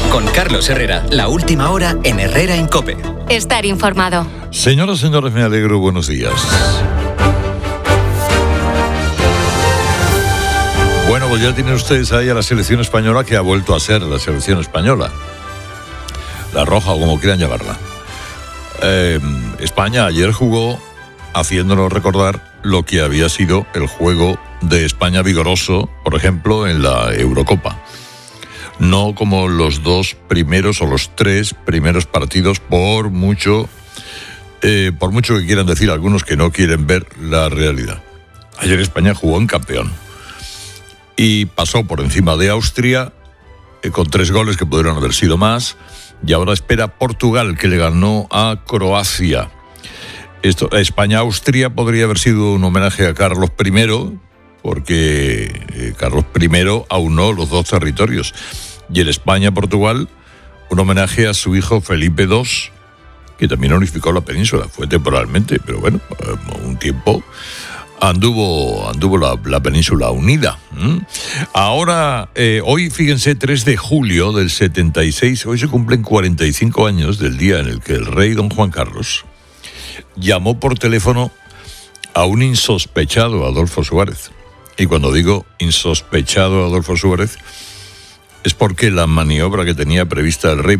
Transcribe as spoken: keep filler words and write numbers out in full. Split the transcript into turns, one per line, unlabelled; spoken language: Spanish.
Con Carlos Herrera, la última hora en Herrera en COPE.
Estar informado.
Señoras y señores, me alegro, buenos días. Bueno, pues ya tienen ustedes ahí a la selección española, que ha vuelto a ser la selección española. La roja, o como quieran llamarla. Eh, España ayer jugó haciéndonos recordar lo que había sido el juego de España vigoroso, por ejemplo, en la Eurocopa. No como los dos primeros o los tres primeros partidos, por mucho, eh, por mucho que quieran decir algunos que no quieren ver la realidad. Ayer España jugó en campeón y pasó por encima de Austria eh, con tres goles que pudieron haber sido más, y ahora espera Portugal, que le ganó a Croacia. Esto, España-Austria podría haber sido un homenaje a Carlos primero, porque eh, Carlos primero aunó los dos territorios. Y el España-Portugal, un homenaje a su hijo Felipe segundo, que también unificó la península. Fue temporalmente, pero bueno, un tiempo anduvo, anduvo la, la península unida. ¿Mm? Ahora, eh, hoy, fíjense, tres de julio del setenta y seis, hoy se cumplen cuarenta y cinco años del día en el que el rey don Juan Carlos llamó por teléfono a un insospechado Adolfo Suárez. Y cuando digo insospechado Adolfo Suárez, es porque la maniobra que tenía prevista el rey